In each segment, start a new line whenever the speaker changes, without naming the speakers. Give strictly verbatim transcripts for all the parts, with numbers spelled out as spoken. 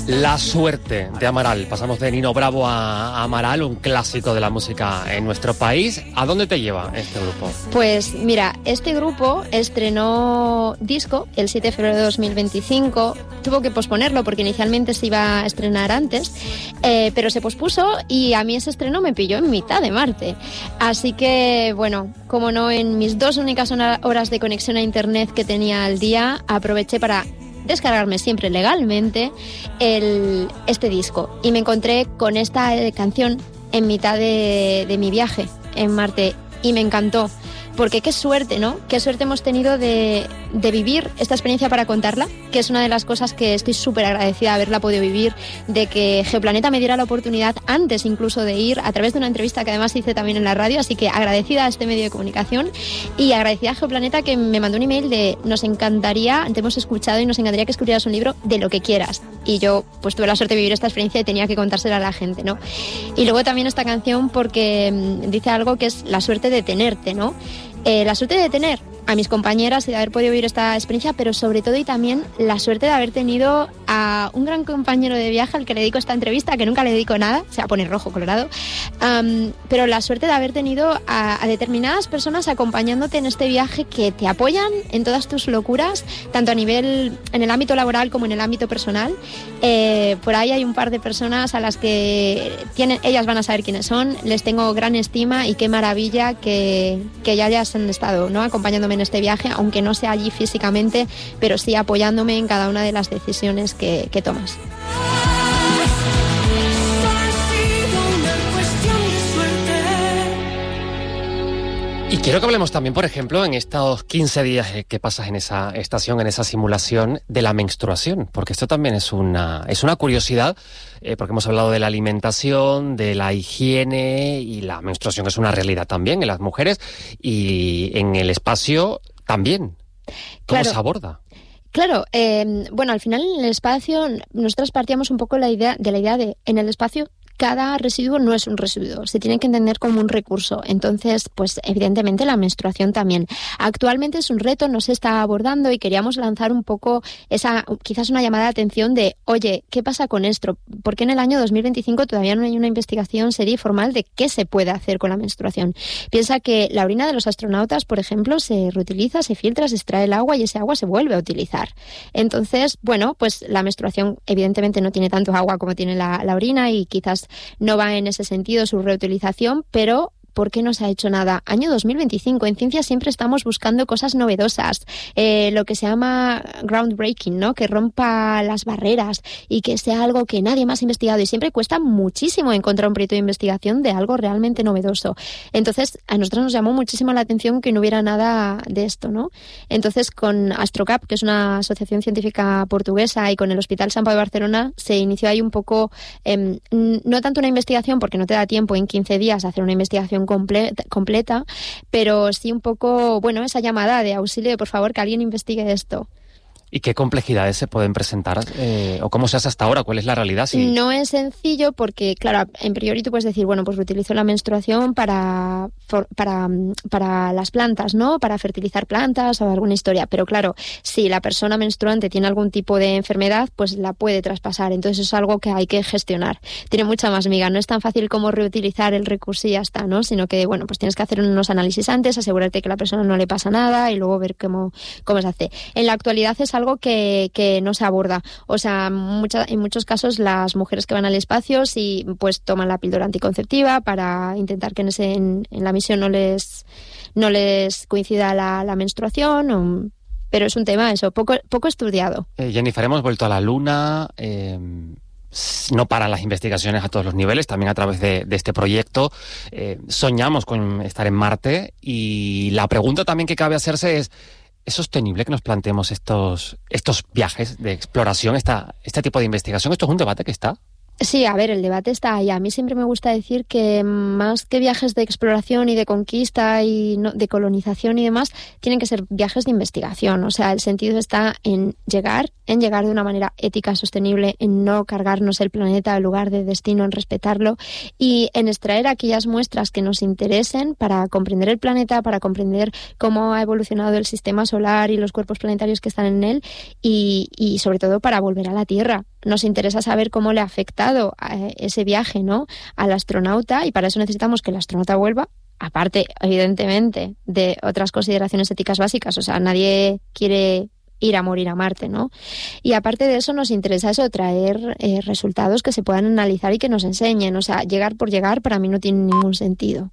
La suerte de Amaral. Pasamos de Nino Bravo a Amaral, un clásico de la música en nuestro país. ¿A dónde te lleva este grupo?
Pues mira, este grupo estrenó disco el siete de febrero de dos mil veinticinco. Tuvo que posponerlo porque inicialmente se iba a estrenar antes, eh, pero se pospuso y a mí ese estreno me pilló en mitad de Marte. Así que, bueno, como no, en mis dos únicas horas de conexión a internet que tenía al día, aproveché para descargarme siempre legalmente el, este disco y me encontré con esta eh, canción en mitad de, de mi viaje en Marte y me encantó, porque qué suerte, ¿no? Qué suerte hemos tenido de, de vivir esta experiencia para contarla, que es una de las cosas que estoy súper agradecida de haberla podido vivir, de que Geoplaneta me diera la oportunidad antes incluso de ir, a través de una entrevista que además hice también en la radio, así que agradecida a este medio de comunicación y agradecida a Geoplaneta que me mandó un email de nos encantaría, te hemos escuchado y nos encantaría que escribieras un libro de lo que quieras. Y yo pues tuve la suerte de vivir esta experiencia y tenía que contársela a la gente, ¿no? Y luego también esta canción porque mmm, dice algo que es la suerte de tenerte, ¿no? Eh, la suerte de tener a mis compañeras y de haber podido vivir esta experiencia, pero sobre todo y también la suerte de haber tenido a un gran compañero de viaje al que le dedico esta entrevista, que nunca le dedico nada, se va a poner rojo colorado, um, pero la suerte de haber tenido a, a determinadas personas acompañándote en este viaje que te apoyan en todas tus locuras, tanto a nivel en el ámbito laboral como en el ámbito personal. Eh, por ahí hay un par de personas a las que tienen, ellas van a saber quiénes son, les tengo gran estima y qué maravilla que, que ya hayas estado, ¿no?, acompañándome en este viaje, aunque no sea allí físicamente, pero sí apoyándome en cada una de las decisiones que, que tomas.
Y quiero que hablemos también, por ejemplo, en estos quince días que pasas en esa estación, en esa simulación, de la menstruación, porque esto también es una, es una curiosidad, eh, porque hemos hablado de la alimentación, de la higiene, y la menstruación es una realidad también en las mujeres, y en el espacio también. ¿Cómo
Claro.
se aborda?
Claro, eh, bueno, al final en el espacio nosotros partíamos un poco la idea, de la idea de en el espacio cada residuo no es un residuo, se tiene que entender como un recurso. Entonces, pues evidentemente la menstruación también. Actualmente es un reto, no se está abordando y queríamos lanzar un poco esa, quizás una llamada de atención de, oye, ¿qué pasa con esto? ¿Por qué en el año dos mil veinticinco todavía no hay una investigación seria y formal de qué se puede hacer con la menstruación? Piensa que la orina de los astronautas, por ejemplo, se reutiliza, se filtra, se extrae el agua y ese agua se vuelve a utilizar. Entonces, bueno, pues la menstruación evidentemente no tiene tanto agua como tiene la, la orina y quizás no va en ese sentido su reutilización, pero ¿por qué no se ha hecho nada? Año dos mil veinticinco, en ciencia siempre estamos buscando cosas novedosas, eh, lo que se llama groundbreaking, ¿no? Que rompa las barreras y que sea algo que nadie más ha investigado, y siempre cuesta muchísimo encontrar un proyecto de investigación de algo realmente novedoso. Entonces, a nosotros nos llamó muchísimo la atención que no hubiera nada de esto, ¿no? Entonces, con AstroCap, que es una asociación científica portuguesa, y con el Hospital Sant Pau de Barcelona, se inició ahí un poco, eh, no tanto una investigación, porque no te da tiempo en quince días hacer una investigación completa, completa, pero sí un poco, bueno, esa llamada de auxilio de por favor que alguien investigue esto.
¿Y qué complejidades se pueden presentar? Eh, ¿O cómo se hace hasta ahora? ¿Cuál es la realidad? Si...
No es sencillo porque, claro, en priori tú puedes decir, bueno, pues utilizo la menstruación para, for, para, para las plantas, ¿no? Para fertilizar plantas o alguna historia. Pero claro, si la persona menstruante tiene algún tipo de enfermedad, pues la puede traspasar. Entonces es algo que hay que gestionar. Tiene mucha más miga. No es tan fácil como reutilizar el recurso y ya está, ¿no? Sino que, bueno, pues tienes que hacer unos análisis antes, asegurarte que a la persona no le pasa nada y luego ver cómo, cómo se hace. En la actualidad es algo que, que no se aborda. O sea, mucha, en muchos casos las mujeres que van al espacio sí pues toman la píldora anticonceptiva para intentar que en, ese, en, en la misión no les, no les coincida la, la menstruación, o, pero es un tema eso, poco, poco estudiado.
Eh, Jennifer, hemos vuelto a la Luna, eh, no paran las investigaciones a todos los niveles, también a través de, de este proyecto. Eh, soñamos con estar en Marte, y la pregunta también que cabe hacerse es, ¿es sostenible que nos planteemos estos, estos viajes de exploración, esta, este tipo de investigación? ¿Esto es un debate que está?
Sí, a ver, el debate está ahí. A mí siempre me gusta decir que más que viajes de exploración y de conquista y no, de colonización y demás, tienen que ser viajes de investigación. O sea, el sentido está en llegar, en llegar de una manera ética, sostenible, en no cargarnos el planeta, el lugar de destino, en respetarlo y en extraer aquellas muestras que nos interesen para comprender el planeta, para comprender cómo ha evolucionado el sistema solar y los cuerpos planetarios que están en él y, y sobre todo para volver a la Tierra. Nos interesa saber cómo le ha afectado a ese viaje, ¿no?, al astronauta, y para eso necesitamos que el astronauta vuelva, aparte, evidentemente, de otras consideraciones éticas básicas. O sea, nadie quiere ir a morir a Marte, ¿no? Y aparte de eso nos interesa eso, traer eh, resultados que se puedan analizar y que nos enseñen. O sea, llegar por llegar para mí no tiene ningún sentido.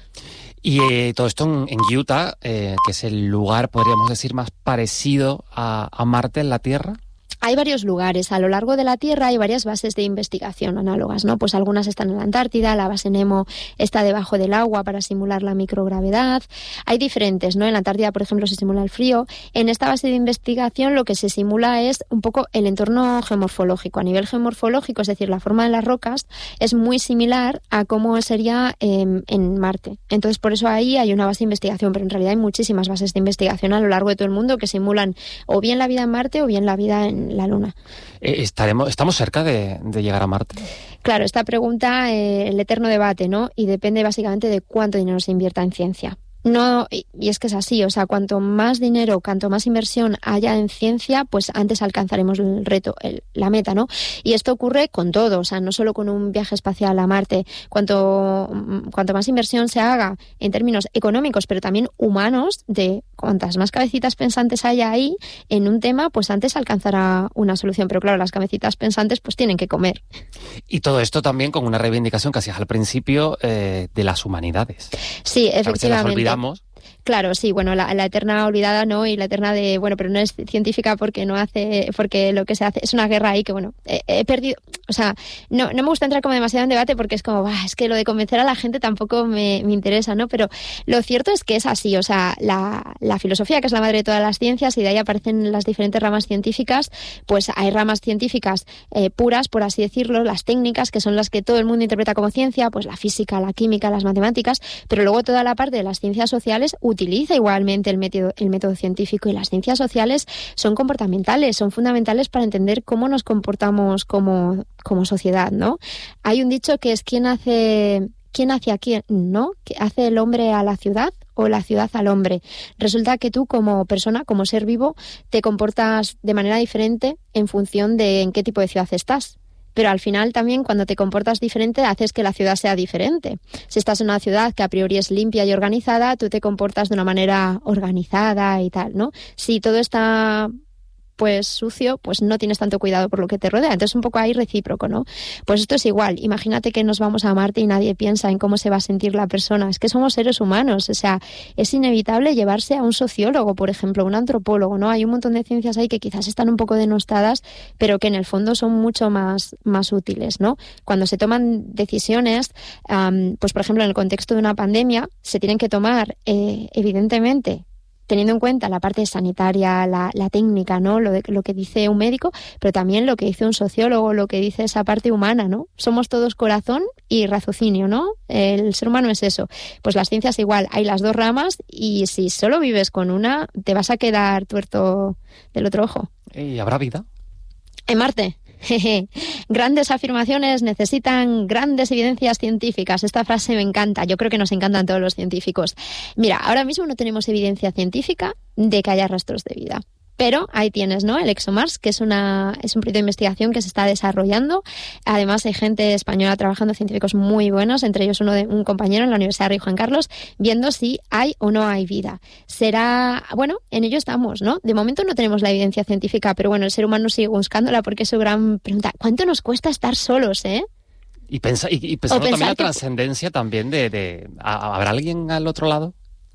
Y eh, todo esto en, en Utah, eh, que es el lugar, podríamos decir, más parecido a, a Marte en la Tierra.
Hay varios lugares. A lo largo de la Tierra hay varias bases de investigación análogas, ¿no? Pues algunas están en la Antártida, la base Nemo está debajo del agua para simular la microgravedad. Hay diferentes, ¿no? En la Antártida, por ejemplo, se simula el frío. En esta base de investigación lo que se simula es un poco el entorno geomorfológico. A nivel geomorfológico, es decir, la forma de las rocas es muy similar a cómo sería eh, en Marte. Entonces, por eso ahí hay una base de investigación, pero en realidad hay muchísimas bases de investigación a lo largo de todo el mundo que simulan o bien la vida en Marte o bien la vida en la Luna.
Eh, estaremos, ¿Estamos cerca de, de llegar a Marte?
Claro, esta pregunta, eh, el eterno debate, ¿no? Y depende básicamente de cuánto dinero se invierta en ciencia. No, y es que es así, o sea, cuanto más dinero, cuanto más inversión haya en ciencia, pues antes alcanzaremos el reto, el, la meta, ¿no? Y esto ocurre con todo, o sea, no solo con un viaje espacial a Marte. Cuanto, cuanto más inversión se haga en términos económicos, pero también humanos, de cuantas más cabecitas pensantes haya ahí en un tema, pues antes alcanzará una solución. Pero claro, las cabecitas pensantes pues tienen que comer.
Y todo esto también con una reivindicación que hacías al principio eh, de las humanidades.
Sí, efectivamente.
Vamos.
Claro, sí, bueno, la, la eterna olvidada, ¿no? Y la eterna de, bueno, pero no es científica porque no hace, porque lo que se hace es una guerra ahí que, bueno, he, he perdido, o sea, no, no me gusta entrar como demasiado en debate porque es como, bah, es que lo de convencer a la gente tampoco me, me interesa, ¿no? Pero lo cierto es que es así, o sea, la, la filosofía, que es la madre de todas las ciencias, y de ahí aparecen las diferentes ramas científicas, pues hay ramas científicas eh, puras, por así decirlo, las técnicas, que son las que todo el mundo interpreta como ciencia, pues la física, la química, las matemáticas, pero luego toda la parte de las ciencias sociales utiliza igualmente el método, el método científico, y las ciencias sociales son comportamentales, son fundamentales para entender cómo nos comportamos como, como sociedad, ¿no? Hay un dicho que es ¿quién hace, quién hace a quién? ¿No? ¿Que hace el hombre a la ciudad o la ciudad al hombre? Resulta que tú como persona, como ser vivo, te comportas de manera diferente en función de en qué tipo de ciudad estás. Pero al final también cuando te comportas diferente haces que la ciudad sea diferente. Si estás en una ciudad que a priori es limpia y organizada, tú te comportas de una manera organizada y tal, ¿no? Si todo está pues sucio, pues no tienes tanto cuidado por lo que te rodea. Entonces un poco ahí recíproco, ¿no? Pues esto es igual. Imagínate que nos vamos a Marte y nadie piensa en cómo se va a sentir la persona. Es que somos seres humanos, o sea, es inevitable llevarse a un sociólogo, por ejemplo, un antropólogo, ¿no? Hay un montón de ciencias ahí que quizás están un poco denostadas, pero que en el fondo son mucho más, más útiles, ¿no? Cuando se toman decisiones, um, pues por ejemplo, en el contexto de una pandemia, se tienen que tomar, eh, evidentemente, teniendo en cuenta la parte sanitaria, la, la técnica, ¿no? Lo, de, lo que dice un médico, pero también lo que dice un sociólogo, lo que dice esa parte humana, ¿no? Somos todos corazón y raciocinio, ¿no? El ser humano es eso. Pues las ciencias igual, hay las dos ramas y si solo vives con una, te vas a quedar tuerto del otro ojo.
¿Y habrá vida?
En Marte. Jeje. Grandes afirmaciones necesitan grandes evidencias científicas. Esta frase me encanta. Yo creo que nos encantan todos los científicos. Mira, ahora mismo no tenemos evidencia científica de que haya rastros de vida. Pero ahí tienes, ¿no? El ExoMars, que es una es un proyecto de investigación que se está desarrollando. Además, hay gente española trabajando, científicos muy buenos, entre ellos uno de un compañero en la Universidad Rey Juan Carlos, viendo si hay o no hay vida. Será, bueno, en ello estamos, ¿no? De momento no tenemos la evidencia científica, pero bueno, el ser humano sigue buscándola porque es su gran pregunta. ¿Cuánto nos cuesta estar solos, eh?
Y, pensa, y, y pensando también la que... trascendencia también de, de... ¿Habrá alguien al otro lado?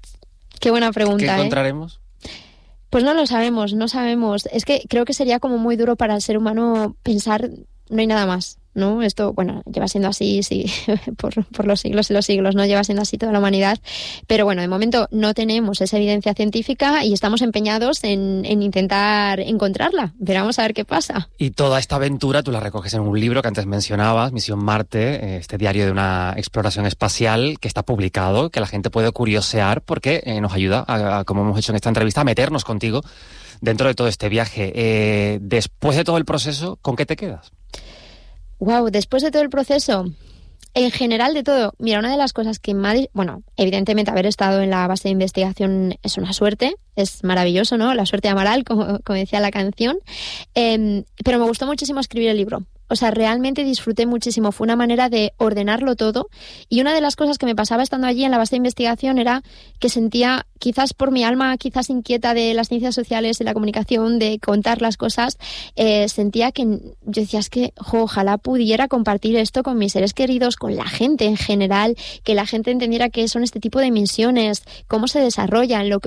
Qué buena pregunta,
¿Qué encontraremos?
¿eh? Pues no lo sabemos, no sabemos. Es que creo que sería como muy duro para el ser humano pensar, no hay nada más. ¿no? Esto, bueno, lleva siendo así, sí, por, por los siglos y los siglos, ¿no? Lleva siendo así toda la humanidad. Pero bueno, de momento no tenemos esa evidencia científica y estamos empeñados en, en intentar encontrarla. Pero vamos a ver qué pasa.
Y toda esta aventura tú la recoges en un libro que antes mencionabas, Misión Marte, este diario de una exploración espacial que está publicado, que la gente puede curiosear porque eh, nos ayuda, a, a, como hemos hecho en esta entrevista, a meternos contigo dentro de todo este viaje. Eh, después de todo el proceso, ¿con qué te quedas?
Wow, después de todo el proceso, en general de todo, mira, una de las cosas que más, bueno, evidentemente haber estado en la base de investigación es una suerte, es maravilloso, ¿no? La suerte de Amaral, como, como decía la canción, eh, pero me gustó muchísimo escribir el libro. O sea, realmente disfruté muchísimo. Fue una manera de ordenarlo todo. Y una de las cosas que me pasaba estando allí en la base de investigación era que sentía, quizás por mi alma, quizás inquieta de las ciencias sociales, de la comunicación, de contar las cosas, eh, sentía que yo decía, es que jo, ojalá pudiera compartir esto con mis seres queridos, con la gente en general, que la gente entendiera qué son este tipo de misiones, cómo se desarrollan, lo que